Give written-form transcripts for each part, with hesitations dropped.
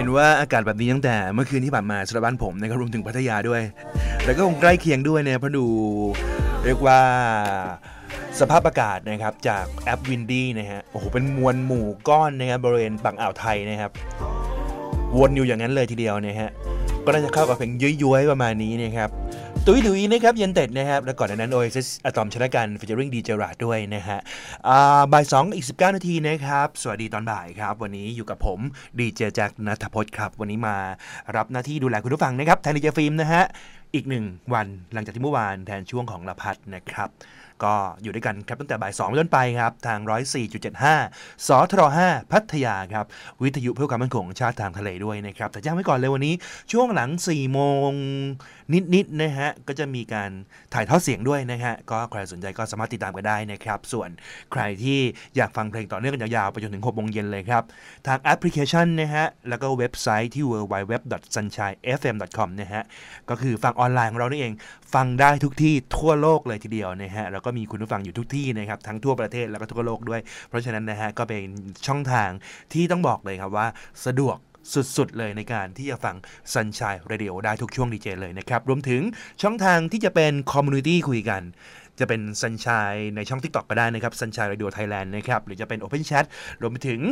ห็นว่าอากาศแบบนี้ตั้งแต่เมื่อคืนที่ผ่านมาสำหรับบ้านผมนะครับรวมถึงพัทยาด้วยแล้วก็คงใกล้เคียงด้วยเนี่ยเพราะดูเรียกว่าสภาพอากาศนะครับจากแอปวินดี้นะฮะโอ้โหเป็นมวลหมู่ก้อนนะครับบริเวณฝั่งอ่าวไทยนะครับวนอยู่อย่างนั้นเลยทีเดียวนะฮะก็น่าจะเข้ากับเพลงย้อยๆประมาณนี้นะครับตุ้ยนะครับยันเต็ดนะครับแล้วก่อนหน้านั้น Oasis อะตอมชนะกันฟีเจอริ่งดีเจอราดด้วยนะฮะบ่าย2อีก19นาทีนะครับสวัสดีตอนบ่ายครับวันนี้อยู่กับผมดีเจแจ็คณัฐพจน์ครับวันนี้มารับหน้าที่ดูแลคุณผู้ฟังนะครับแทนดีเจฟิล์มนะฮะอีก1วันหลังจากที่เมื่อวานแทนช่วงของละพัดนะครับก็อยู่ด้วยกันครับตั้งแต่บ่าย2เป็นต้นไปครับทาง 104.75 สทร5พัทยาครับวิทยุเพื่อความมั่นคงของชาติทางทะเลด้วยนะครับแต่แจ้งไว้ก่อนเลยวันนี้ช่วงหลัง4โมงนิดนะฮะก็จะมีการถ่ายทอดเสียงด้วยนะฮะก็ใครสนใจก็สามารถติดตามกันได้นะครับส่วนใครที่อยากฟังเพลงต่อเนื่องกันยาวๆไปจนถึง6โมงเย็นเลยครับทางแอปพลิเคชันนะฮะแล้วก็เว็บไซต์ที่ www.sunshinefm.com นะฮะก็คือฟังออนไลน์ของเรานี่เองฟังได้ทุกที่ทั่วโลกเลยทีเดียวนะฮะแล้วก็มีคุณผู้ฟังอยู่ทุกที่นะครับทั้งทั่วประเทศแล้วก็ทั่วโลกด้วยเพราะฉะนั้นนะฮะก็เป็นช่องทางที่ต้องบอกเลยครับว่าสะดวกสุดๆเลยในการที่จะฟัง Sunshine Radio ได้ทุกช่วงดีเจเลยนะครับรวมถึงช่องทางที่จะเป็นคอมมูนิตี้คุยกันจะเป็น Sunshine ในช่อง TikTok ก็ได้นะครับ Sunshine Radio Thailand นะครับหรือจะเป็น Open Chat รวมไปถึง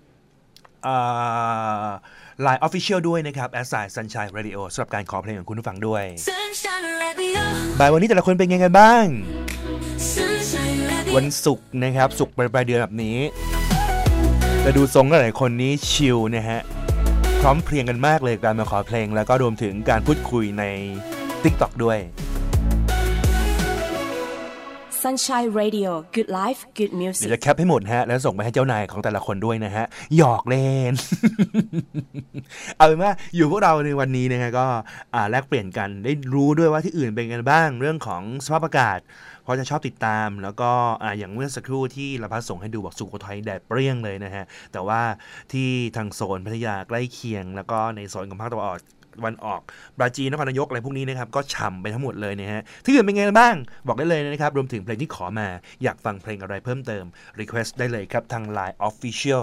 Line Official ด้วยนะครับ @Sunshine Radio สำหรับการขอเพลงของคุณผู้ฟังด้วยบ่ายวันนี้แต่ละคนเป็นไงกันบ้างวันศุกร์นะครับศุกร์ปลายเดือนแบบนี้แต่ดูทรงหลายคนนี้ชิลนะฮะพร้อมเพรียงกันมากเลยการมาขอเพลงแล้วก็รวมถึงการพูดคุยใน TikTok ด้วย Sunshine Radio Good Life Good Music เดี๋ยวจะแคปให้หมดฮะแล้วส่งไปให้เจ้านายของแต่ละคนด้วยนะฮะหยอกเล่น เอาเป็นว่าอยู่พวกเราในวันนี้นะฮะก็แลกเปลี่ยนกันได้รู้ด้วยว่าที่อื่นเป็นกันบ้างเรื่องของสภาพอากาศเพราะจะชอบติดตามแล้วก็อย่างเมื่อสักครู่ที่เราพัดส่งให้ดูบอกสุโขทัยแดดเปรี้ยงเลยนะฮะแต่ว่าที่ทางโซนพัทยาใกล้เคียงแล้วก็ในโซนของภาคตะวันออกปราจีนนครนายกอะไรพวกนี้นะครับก็ฉ่ำไปทั้งหมดเลยนะฮะที่อื่นเป็นไงบ้างบอกได้เลยนะครับรวมถึงเพลงที่ขอมาอยากฟังเพลงอะไรเพิ่มเติม Request ได้เลยครับทาง Line Official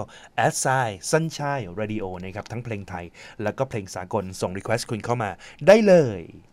@Sunshine Radio นะครับทั้งเพลงไทยแล้วก็เพลงสากลส่ง Request คุณเข้ามาได้เลย